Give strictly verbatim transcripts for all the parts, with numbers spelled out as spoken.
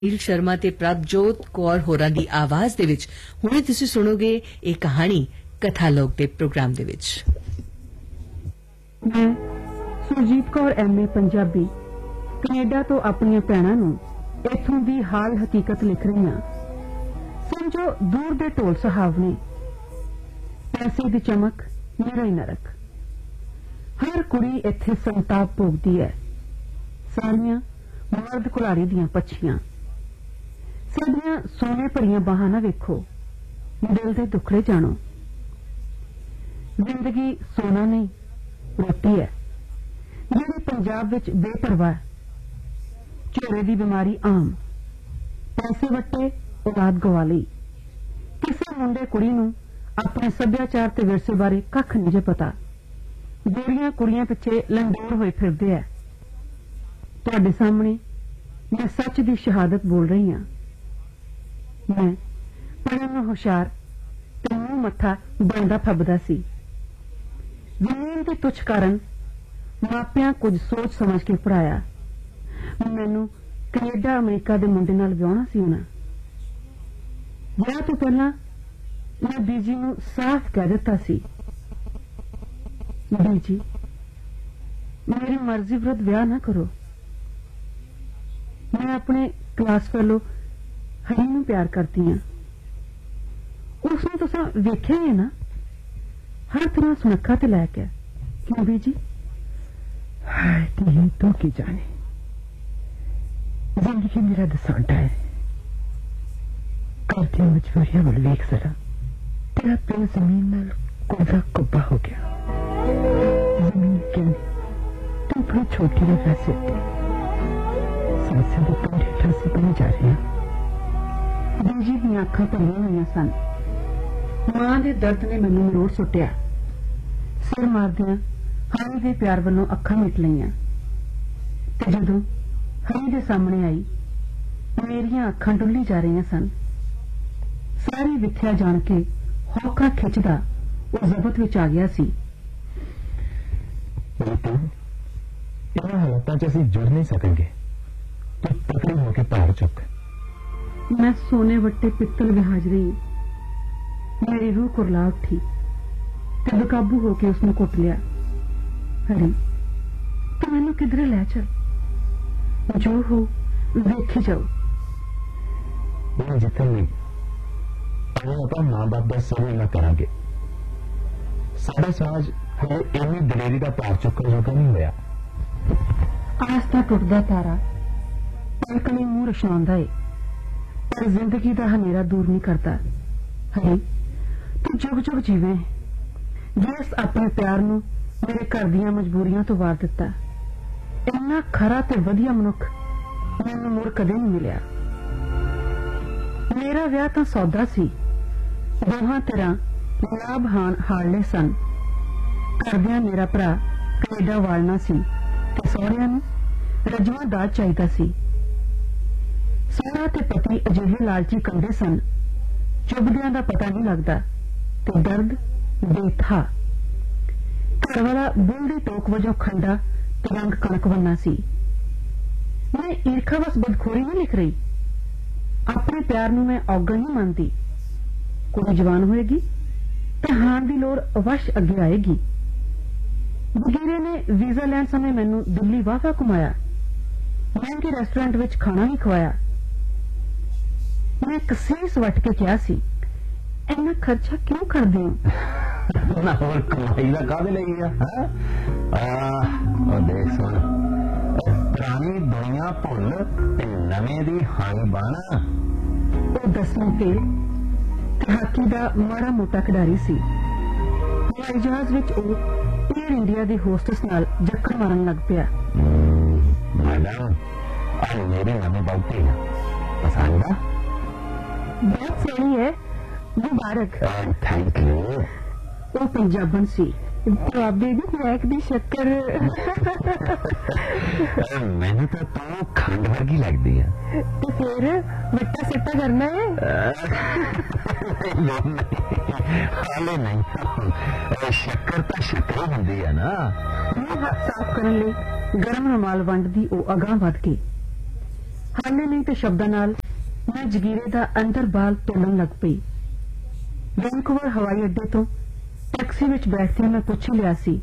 नील शर्मा ते प्रभजोत कौर होरां दी आवाज दे विच हुणे तुसीं सुणोगे ये कहानी कथा लोक दे प्रोग्राम दे विच। मैं Surjit Kaur M A Punjabi Canada तो अपनी भैणां नूं इत्थों दी हाल हकीकत लिख रही हां। समझो दूर दे ढोल सुहावने, पैसे दी चमक, मेरा ही नरक। हर कुड़ी इत्थे संताप भोगदी है, सारियां मर्द कुलाड़ी दियां पच्छियां। साडियां सोने भरियां बाहां ना वेखो, दिल दे दुखड़े जानो। जिंदगी सोना नहीं रोटी है, जिहड़ी पंजाब विच बेपरवाह। झोरे दी बीमारी आम, पैसे वट्टे औलाद गवा लई। किसे मुंडे कुड़ी नूं अपने सभ्याचार ते विरसे बारे कख नहीं जे पता। जोड़ियां कुड़ियां पिछे लंडोर होए फिरदे है। तुहाडे सामने मैं सच दी शहादत बोल रही हां। मैं पढ़न नूं हुशियार ते मूंह मत्था बनदा फबदा सी। जमीन दे तुच्छ कारण मापियां कुछ सोच समझ के पढ़ाया। मैनू कनेडा अमरीका दे मुंडे नाल विआहना सी होना। विआह तो पहला मैं बीजी नूं साफ कह दिता सी, बीजी मेरी मर्जी विरुद्ध विआह ना करो। मैं अपने क्लास फेलो हरी नूं प्यार करती हां। उसनूं तुसां वेख्या ही है ना, हर तरह सुनक्खा ते लैके। क्यों बीजी? हाय धी तू की जाने, जिंदगी मेरा दसांटा है। घर दी मजबूरियां वल वेख जरा, तेरा प्यार जमीन नाल कोदा कुब्बा हो गया। जमीन कहनी तू अपनी छोटी ने वैसे समस्या के पंडे ठसी बनी जा रही है। बीजी दी अखां भरियां होईयां सन। मां दे दर्द ने मैनू मरोड़ सुट्टिया। सिर मारदियां हरी दे प्यार वालों अखां मिट लईयां ते जदों हरी दे सामने आई, मेरियां अखां डुल्ली जा रही सन। सारी विथ्या जान के हौका खिंचदा वो जबत विच आ गया सी। इन हालातों च असीं जुड़ नहीं सकेंगे, तू तकड़ी होकर भार चुक। मैं सोने वट्टे पित्तल विहाज रही। मेरी रूह कुरला उठी ते बेकाबू होके उसने कुट लिया। हरी तू मैनू किधरे लै चल, जो हो वेखी जाओ। जितन नहीं अपन मां बाप का सेवा ना करांगे। साडा समाज हमें इन्नी दलेरी का भार चुकन जोगा नहीं होया। आस्था टुटदा तारा पलकने मूंह रछाउंदा है, पर जिंदगी का हनेरा दूर नहीं करता। हरी तू जुग जुग जीवे, जिस अपने प्यार नूं मेरे घर दीयां मजबूरियां तो वार दिता। इन्ना खरा ते वधिया मनुख मैनू मुड़ कदे नहीं मिलिया। मेरा विआह तां सौदा सी, दोहां तरह लाभ हान हारले सन। घरदियां मेरा भरा कनेडा वालना सी ते सहुरियां नूं रजवा दाज चाहिदा सी। सोहरा ते पति अजिहे लालची कंडे सन, चुभदियां दा पता नहीं लगदा ते दर्द बेथा। घर वाला बुलदी टोक वजों खंडा ते रंग कणक वन्ना सी। मैं ईरखा बस बदखोरी नहीं लिख रही। अपने प्यार नूं मैं औगण नहीं मानती। कुड़ी जवान होएगी ते हाण दी लोड़ अवश्य अगे आएगी। वगीरे ने वीजा लैण समय मैनू दिल्ली वाहवा घुमाया, महंगे रेस्टोरेंट विच खाना भी खवाया। मैं कसीस वट के क्या सी, इन्ना खर्चा क्यों कर दे ना और कमाई का कादे लगी गया। देख सुन, पुरानी दुनिया भुल ते नवे दी हानी बन। वो दसवीं फेल ते हाकी दा माड़ा मोटा खिडारी सी। हवाई जहाज विच वो एयर इंडिया दी होस्टस नाल जक्कड़ मारन लग पिया। मैडम आ मेरी नवी बहुती पसंद आ? बहुत सही है, मुबारक। Thank you. वो पंजाबन सी, दुआबे दी मैक दी शक्कर। मैंने तो तू खंड वर्गी लगती है। तो फिर मिट्टा सिट्टा करना है? हाले नहीं, शक्कर तो शक्कर होंदी है ना। हाथ साफ करने गर्म रुमाल वंड दी ओ अगां वध के ਹਾਲੇ ਨਹੀਂ ਤੇ ਸ਼ਬਦਾਂ ਨਾਲ ਮੈਂ ਜਗੀਰੇ ਦਾ ਅੰਦਰ ਬਾਲ ਤੋੜਨ ਲੱਗ ਪਈ। ਵੈਨਕੂਵਰ ਹਵਾਈ ਅੱਡੇ ਤੋਂ ਟੈਕਸੀ ਵਿੱਚ ਬੈਠਦਿਆਂ ਮੈਂ ਪੁੱਛ ਲਿਆ ਸੀ,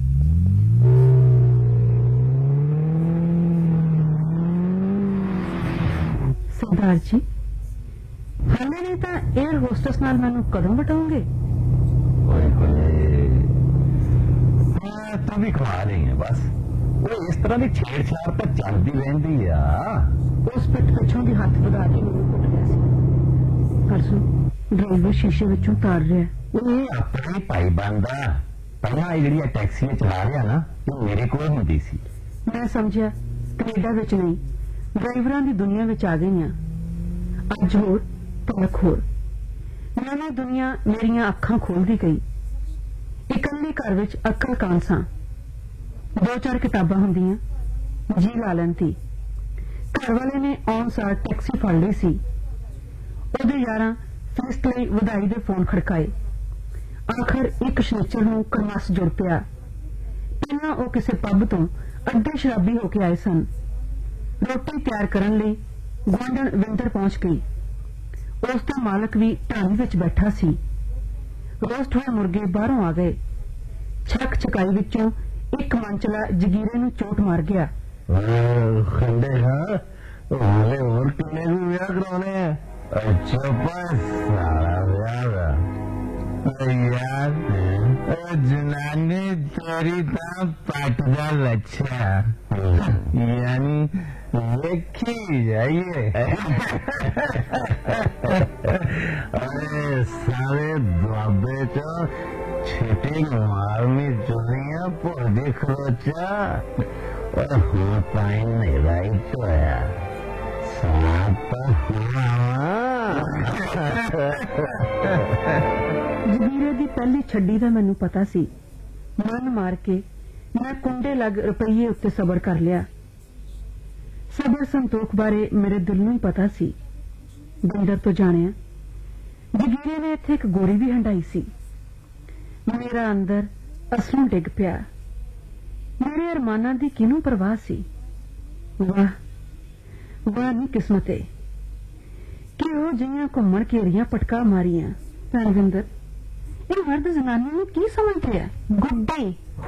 ਸਰਦਾਰ ਜੀ ਹਾਲੇ ਨਹੀਂ ਤਾਂ 에ਅਰ ਹੋਸਟਸ ਨਾਲ ਮੈਨੂੰ ਕਦੋਂ ਬਟਾਉਂਗੇ? ਓਏ ਹੋਏ ਤੂੰ ਵੀ ਖਵਾ ਰਹੀ ਹੈ ਬਸ। ਉਹ ਇਸ ਤਰ੍ਹਾਂ ਦੀ ਛੇੜਛਾੜ ਤਾਂ ਚੱਲਦੀ ਰਹਿੰਦੀ ਆ। ਉਸ ਪਿੱਠ ਪਿੱਛੋਂ ਦੀ ਹੱਥ ਵਧਾ ਕੇ ਮੈਨੂੰ ਕੁੱਟ ਲਿਆ ਸੀ। ਪਰਸੋਂ ਡਰਾਈਵਰ ਸ਼ੀਸ਼ੇ ਵਿੱਚੋਂ ਤਾਰ ਰਿਹਾ। ਉਹ ਆਪਣਾ ਹੀ ਭਾਈ ਬਣਦਾ। ਪਹਿਲਾਂ ਇਹ ਜਿਹੜੀਆਂ ਟੈਕਸੀਆਂ ਚਲਾ ਰਿਹਾ ਨਾ ਇਹ ਮੇਰੇ ਕੋਲ ਹੁੰਦੀ ਸੀ। ਮੈਂ ਸਮਝਿਆ ਕੈਨੇਡਾ ਵਿੱਚ ਨਹੀਂ ਡਰਾਈਵਰਾਂ ਦੀ ਦੁਨੀਆ ਵਿੱਚ ਆ ਗਈ ਹਾਂ। ਅੱਜ ਹੋਰ ਤਲਕ ਹੋਰ ਨਵੀਂ ਦੁਨੀਆ ਮੇਰੀਆਂ ਅੱਖਾਂ ਖੋਲਦੀ ਗਈ। ਇਕੱਲੇ ਘਰ ਵਿੱਚ ਅਕਲ ਕਾਨ ਸਾਂ। ਦੋ ਚਾਰ ਕਿਤਾਬਾਂ ਹੁੰਦੀਆਂ ਜੀ ਲਾ ਲੈਂਦੀ। ਘਰ ਵਾਲੇ ਨੇ ਆਉਣ ਸਾਰ ਟੈਕਸੀ ਫੜ ਲਈ ਸੀ। ਉਹਦੇ ਯਾਰਾਂ ਫੀਸਟ ਲਈ ਵਧਾਈ ਦੇ ਫੋਨ ਖੜਕਾਏ। ਆਖਰ ਇੱਕ ਸ਼ਨੀਚਰ ਨੂੰ ਕਰਮਸ ਜੁੜ ਪਿਆ। ਪਹਿਲਾਂ ਉਹ ਕਿਸੇ ਪੱਬ ਤੋਂ ਅੱਧੇ ਸ਼ਰਾਬੀ ਹੋ ਕੇ ਆਏ ਸਨ। ਰੋਟੀ ਤਿਆਰ ਕਰਨ ਲਈ ਗੁਆਂਢਣ ਵਿੰਦਰ ਪਹੁੰਚ ਗਈ। ਉਸ ਦਾ ਮਾਲਕ ਵੀ ਢਾਣੀ ਵਿੱਚ ਬੈਠਾ ਸੀ। ਰੋਸਟ ਹੋਏ ਮੁਰਗੇ ਬਾਹਰੋਂ ਆ ਗਏ। ਛੱਕ ਛਕਾਈ ਵਿੱਚੋਂ ਇੱਕ ਮੰਚਲਾ ਜਗੀਰੇ ਨੂੰ ਚੋਟ ਮਾਰ ਗਿਆ। ਖੰਡੇ ਹਾਂ ਹਾਲੇ ਹੋਰ ਕਿੰਨੇ ਵੀ ਵਿਆਹ ਕਰਾਉਣੇ ਆ? ਅੱਛਾ ਬਸ ਸਾਰਾ ਵਿਆਹ ਦਾ ਯਾਰ ਜਨਾਨੀ ਤੇਰੀ ਤਾਂ ਪੱਟ ਦਾ ਲੱਛਾ ਯਾਨੀ ਵੇਖੀ ਜਾਈਏ। ਅਰੇ ਸਾਰੇ ਦੁਆਬੇ ਚ ਛੇਟੀ ਮਾਰਨੀ ਦੁਨੀਆ ਭੁੱਲਦੀ ਖਲੋਚਾ। और हो पाए मेरा ही तो है ਜਗੀਰੇ ਦੀ ਪਹਿਲੀ ਛੱਡੀ ਦਾ ਮੈਨੂੰ ਪਤਾ ਸੀ। ਮਨ ਮਾਰ ਕੇ ਮੈਂ ਕੁੰਡੇ ਲੱਗ ਰੁਪਈਏ ਉੱਤੇ ਸਬਰ ਕਰ ਲਿਆ। ਸਬਰ ਸੰਤੋਖ ਬਾਰੇ ਮੇਰੇ ਦਿਲ ਨੂੰ ਹੀ ਪਤਾ ਸੀ। ਬੰਦਰ ਤੋਂ ਜਾਣਿਆ ਜਗੀਰੇ ਨੇ ਇੱਥੇ ਇੱਕ ਗੋਰੀ ਵੀ ਹੰਡਾਈ ਸੀ। ਮੇਰਾ ਅੰਦਰ ਅਸਲੋਂ ਡਿੱਗ ਪਿਆ। ਮੇਰੇ ਅਰਮਾਨਾਂ ਦੀ ਕਿਹਨੂੰ ਪਰਵਾਹ ਸੀ? ਵਾਹ ਵਾਹ ਨੀ ਕਿਸਮਤੇ ਕਿਹੋ ਜਿਹੀਆਂ ਘੁੰਮਣ ਘੇਰੀਆਂ ਪਟਕਾ ਮਾਰੀਆਂ। ਰਣਵਿੰਦਰ ਇਹ ਮਰਦ ਜ਼ਨਾਨੀ ਨੂੰ ਕੀ ਸਮਝਦੇ ਆ? ਗੁੱਡੀ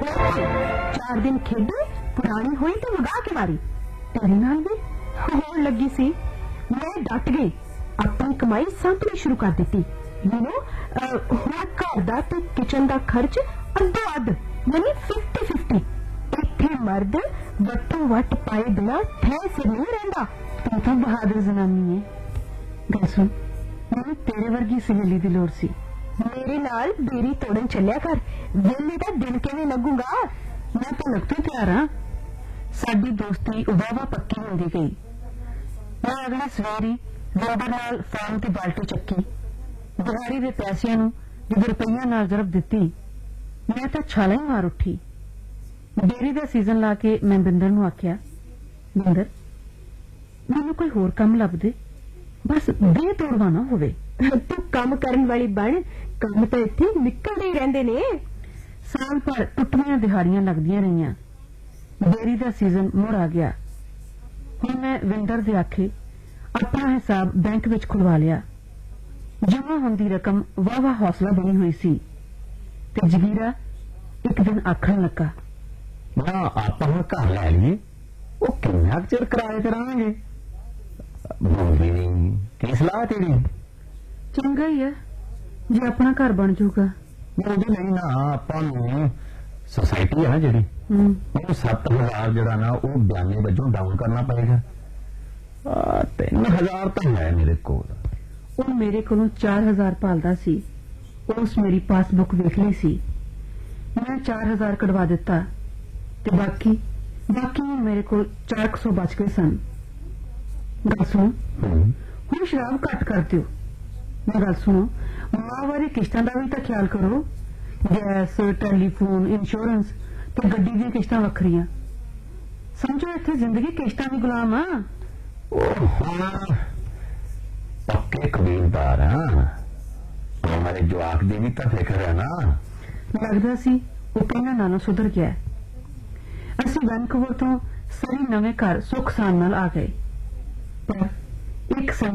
ਚਾਰ ਦਿਨ ਖੇਡੀ ਪੁਰਾਣੀ ਹੋਈ ਤੇ ਵਗਾ ਕੇ ਮਾਰੀ। ਤੇਰੇ ਨਾਲ ਵੀ ਹੋਣ ਲੱਗੀ ਸੀ। ਮੈਂ ਡਟ ਗਈ। ਆਪਣੀ ਕਮਾਈ ਸਾਂਭਣੀ ਸ਼ੁਰੂ ਕਰ ਦਿੱਤੀ। ਯੂ ਨੋ ਹੁਣ ਘਰ ਦਾ ਤੇ ਕਿਚਨ ਦਾ ਖਰਚ ਅੱਧੋ ਅੱਧ ਯਾਨੀ ਫਿਫਟੀ ਫਿਫਟੀ। ਇੱਥੇ ਮਰਦ ਵੱਟੋ ਵੱਟ ਪਾਏ ਬਿਨਾ ਠਹਿ ਸਿਰ ਨਹੀਂ ਰਹਿੰਦਾ। ਤੂੰ ਤਾਂ ਬਹਾਦਰ ਜ਼ਨਾਨੀ ਹੈ। ਗੱਲ ਸੁਣ ਮੈਨੂੰ ਤੇਰੇ ਵਰਗੀ ਸਹੇਲੀ ਦੀ ਲੋੜ ਸੀ। ਮੇਰੇ ਨਾਲ ਬੇਰੀ ਤੋੜਨ ਚੱਲਿਆ ਕਰ। ਵੇਲੇ ਦਾ ਦਿਨ ਕਿਵੇਂ ਲੱਗੂਗਾ? ਮੈਂ ਤਾਂ ਲੱਗ ਤੋਂ ਤਿਆਰ ਹਾਂ। ਸਾਡੀ ਦੋਸਤੀ ਵਾਹਵਾ ਪੱਕੀ ਹੁੰਦੀ ਗਈ। ਮੈਂ ਅਗਲੇ ਸਵੇਰੇ ਵਿੰਦਰ ਨਾਲ ਫਾਰਮ ਦੀ ਬਾਲਟੀ ਚੱਕੀ। ਦਿਹਾੜੀ ਦੇ ਪੈਸਿਆਂ ਨੂੰ ਜਦੋਂ ਰੁਪਈਆ ਨਾਲ ਜ਼ਰਬ ਦਿੱਤੀ ਮੈਂ ਤਾਂ ਛਾਲਾ ਹੀ ਮਾਰ ਉੱਠੀ। ਡੇਰੀ ਦਾ ਸੀਜ਼ਨ ਲਾ ਕੇ ਮੈਂ ਬਿੰਦਰ ਨੂੰ ਆਖਿਆ, ਬਿੰਦਰ ਮੈਨੂੰ ਕੋਈ ਹੋਰ ਕੰਮ ਲੱਭ ਦੇ, ਬਸ ਦੇ ਤੋੜਵਾ ਨਾ ਹੋਵੇ। ਤੂੰ ਕੰਮ ਕਰਨ ਵਾਲੀ ਬਣ। ਕੰਮ ਤਾਂ ਇੱਥੇ ਨਿਕਲਦੇ ਹੀ ਰਹਿੰਦੇ ਨੇ। ਸਾਲ ਭਰ ਟੁੱਟੀਆਂ ਦਿਹਾੜੀਆਂ ਲੱਗਦੀਆਂ ਰਹੀਆਂ। ਡੇਰੀ ਦਾ ਸੀਜ਼ਨ ਮੁੜ ਆ ਗਿਆ। ਹੁਣ ਮੈਂ ਵਿੰਦਰ ਦੇ ਆਖੇ ਆਪਣਾ ਹਿਸਾਬ ਬੈਂਕ ਵਿੱਚ ਖੁਲਵਾ ਲਿਆ। ਜਮ੍ਹਾਂ ਹੁੰਦੀ ਰਕਮ ਵਾਹਵਾ ਹੌਸਲਾ ਬਣੀ ਹੋਈ ਸੀ ਤੇ ਜਗੀਰਾ ਇੱਕ ਦਿਨ ਆਖਣ ਲੱਗਾ, ਨਾ ਆਪਾਂ ਹੁਣ ਘਰ ਲੈ ਲਈਏ। ਉਹ ਕਿੰਨਾ ਚਿਰ ਕਿਰਾਏ ਤੇ ਰਹਾਂਗੇ? ਬੋਲਦੀ ਨਹੀਂ। ਕੀ ਸਲਾਹ ਤੇਰੀ? ਚੰਗਾ ਹੀ ਹੈ ਜੇ ਆਪਣਾ ਘਰ ਬਣ ਜਾਊਗਾ। ਬੋਲਦੀ ਨਹੀਂ ਨਾ ਆਪਾਂ ਨੂੰ ਸੋਸਾਇਟੀ ਹੈ ਨਾ ਜਿਹੜੀ ਉਹ ਸੱਤ ਹਜ਼ਾਰ ਜਿਹੜਾ ਨਾ ਉਹ ਬਿਆਨੇ ਵਜੋਂ ਡਾਊਨ ਕਰਨਾ ਪਏਗਾ। ਤਿੰਨ ਹਜ਼ਾਰ ਤਾਂ ਹੈ ਮੇਰੇ ਕੋਲ। ਉਹ ਮੇਰੇ ਕੋਲੋਂ ਚਾਰ ਹਜ਼ਾਰ ਭਾਲਦਾ ਸੀ। ਉਸ ਮੇਰੀ ਪਾਸਬੁੱਕ ਵੇਖ ਲਈ ਸੀ। ਮੈਂ ਚਾਰ ਹਜ਼ਾਰ ਕਢਵਾ ਦਿੱਤਾ ਤੇ ਬਾਕੀ ਬਾਕੀ ਮੇਰੇ ਕੋਲ ਚਾਰ ਕੁ ਸੌ ਬਚ ਗਏ ਸਨ। ਗੱਲ ਸੁਣੋ ਹੁਣ ਸ਼ਰਾਬ ਘੱਟ ਕਰ ਦਿਓ। ਮੈਂ ਗੱਲ ਸੁਣੋ ਮਾਹਵਾਰੀ ਕਿਸ਼ਤਾਂ ਦਾ ਵੀ ਤਾਂ ਖਿਆਲ ਕਰੋ। ਗੈਸ, ਟੈਲੀਫੋਨ, ਇੰਸ਼ੋਰੈਂਸ ਤੇ ਗੱਡੀ ਦੀਆਂ ਕਿਸ਼ਤਾਂ ਵੱਖਰੀਆਂ। ਸਮਝੋ ਇੱਥੇ ਜ਼ਿੰਦਗੀ ਕਿਸ਼ਤਾਂ ਦੀ ਗੁਲਾਮ ਆ। ਪੱਕੇ ਕਬੀਲਦਾਰ ਆ। ਹਮਾਰੇ ਜਵਾਕ ਦੀ ਵੀ ਤਾਂ ਫਿਕਰ ਹੈ ਨਾ। ਲੱਗਦਾ ਸੀ ਉਹ ਪਹਿਲਾਂ ਨਾਲੋਂ ਸੁਧਰ ਗਿਆ। ਅਸੀਂ ਵੈਨਕੂਵਰ ਤੋਂ ਸਰੀ ਨਵੇਂ ਘਰ ਸੁੱਖ ਸਾਨ ਨਾਲ ਆ ਗਏ। ਪਰ ਇੱਕ